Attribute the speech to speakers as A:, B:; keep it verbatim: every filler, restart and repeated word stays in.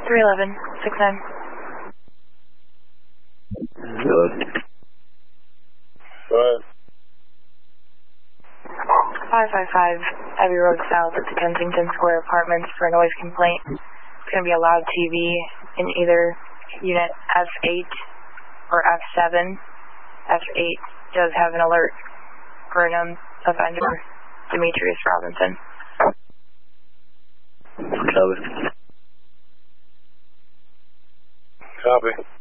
A: three eleven, six nine.
B: Good. Go ahead.
A: five five five, Abbey Road South at the Kensington Square Apartments for a noise complaint. It's going to be a loud T V in either unit F eight or F seven. F eight does have an alert for a known offender, Demetrius Robinson.
B: Copy.
C: Copy.